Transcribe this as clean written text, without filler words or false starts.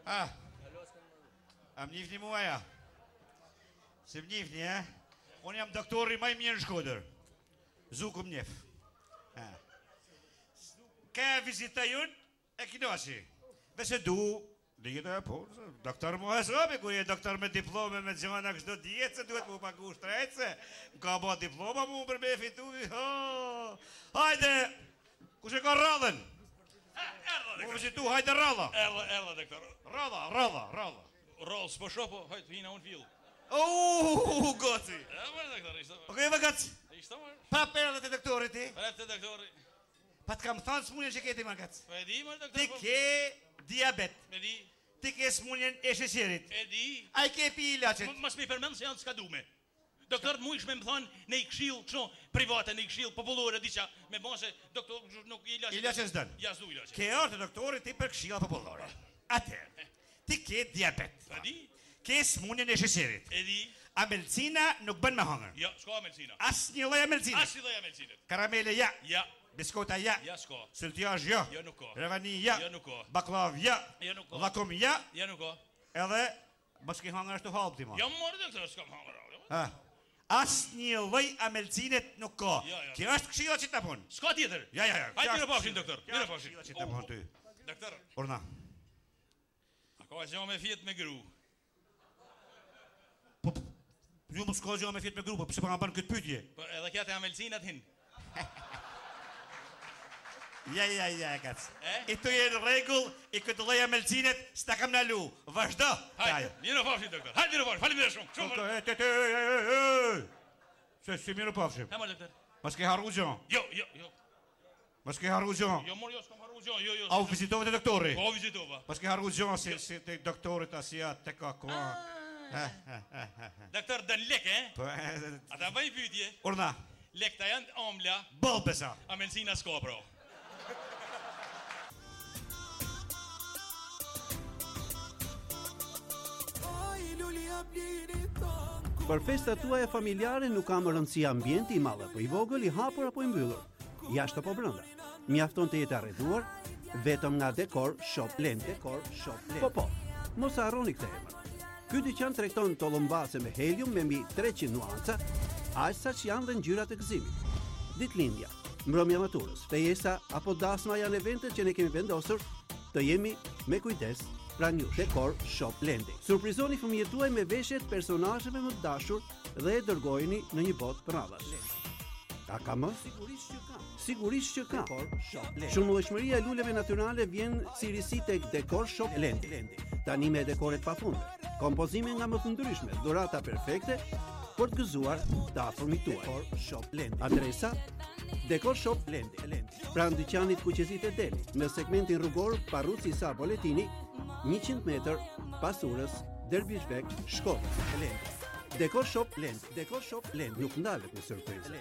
A më njihni mua ja? Se më njihni, e? Unë jam doktori maj mirë në Shkodër. Zuku më njef. Ka vizita jun e kinosi. Vese du, dhjetë e po, doktor mu hasobi, kur je doktor me diplome me gjona kështu djetë, se duhet mu pagu shtrejtë, se më ka ba diploma mu për me fitu. Hajde, kush e ka radhen? Mu vizitu, hajde ralla. Erda, doktor. Ralla. Rall, s'po shopo, hajtë hina unë fillë. Goci. Doktor, ishte më. Okej, vëgac. Ishte më. Pa perët e doktorit ti. Për të doktori. Pa të kam thanë smunjen që keti, magac. Po e di, më doktor. Ti ke diabet. E di. Ti ke smunjen e shesherit. E di. A i ke pi ilacet. Mas mi përmend se janë s'ka dume. Doktor mu ishme më thonë në i këshill, kështu, private, në i këshill, popullore, diqa, me bon se doktor nuk i ilacet. Ilacet s'dën. Ja s'du ilacet. Ke orë të doktorit ti për këshilla popullore. Atëherë, ti ke diabet. E di. Ke smunjen e shesherit. E di. A melcina nuk bën me hangër. Ja, s'ka melcina. As një lloj melcine. As i dheja melcinet. Karamele ja. Ja. Biskota ja. Ja s'ka. Syltjazh ja. Ja nuk ka. Revani ja. Ja nuk ka. Baklav ja. Ja nuk ka. Lakum ja. Ja nuk ka. Edhe mos ke hangër ashtu hallë ti ma. Ja morë doktor, s'kam hangër. Ha. As një lloj amelcinet nuk ka. Ja. Kjo është këshilla që ta pun. S'ka tjetër. Ja. Hajde mirë pafshin doktor. Mirë pafshin. Këshilla që ta pun ty. Doktor. Orna. A ka gjë me fjet me gru? Po, ju më s'ka gjë me fjet me grupo, pse pa nga bën këtë pyetje? Po edhe kja të amelcinat hin. Ja, kac. I tu je në rregull, i këtë lloj amelcinet s'ta kam nalu. Vazhdo. Hajde, mirë pafshin doktor. Hajde mirë pafshin. Faleminderit shumë. Shumë. Se mirë pafshim. Ha më doktor. Mos ke harru gjë. Jo. Mos ke harru gjë. Jo mor jo s'kam harru gjë. Jo. Au vizitove te doktori. Po vizitova. Mos ke harru gjë se te doktorit asia te ka ko. Doktor dën lek, Po. Ata bëj pyetje. Orna. Lekta janë omla, Bollbesa. amelcina s'ka pro. Për festat tuaja familjare nuk ka më rëndësi ambienti i madh apo i vogël, i hapur apo i mbyllur, jashtë apo brenda. Mjafton të jetë arreduar vetëm nga Decor Shop Lente. Po, mos harroni këtë emër. Ky dyqan tregton tollëmbase me helium me mbi 300 nuanca, aq sa që janë dhe ngjyrat e gëzimit. Ditëlindja, mbrëmja maturës, fejesa apo dasma janë eventet që ne kemi vendosur të jemi me kujdes pranë jush. Decor Shop Lente. Surprizoni fëmijët tuaj me veshjet personazheve më të dashur dhe e dërgojeni në një botë prradhash. A ka më? Sigurisht që ka. Shumëllojshmëria e luleve natyrale vjen si risi tek Decor Shop Lente. Tani me dekoret pafundme, kompozime nga më të ndryshme, dhurata perfekte për të gëzuar të afërmit tuaj. Decor Shop Lente. Adresa Decor Shop Lente. Pranë dyqanit Kuqezit e Deli, në segmentin rrugor Parruci Sa Boletini, 100 metër pas urës Dervishbek, Shkodër. Decor Shop Lente. Nuk ndalet në surprizë.